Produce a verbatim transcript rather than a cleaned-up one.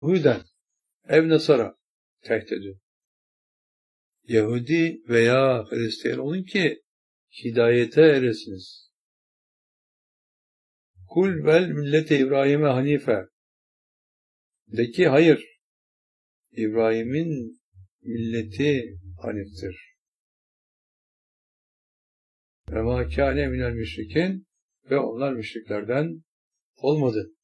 Huden, ev Nasara tehdit ediyor. Yahudi veya Hristiyan olun ki hidayete eresiniz. Kul vel millete İbrahim'e hanife. De ki hayır, İbrahim'in milleti haniftir. Ve mâ kâne minel müşrikin, ve onlar müşriklerden olmadı.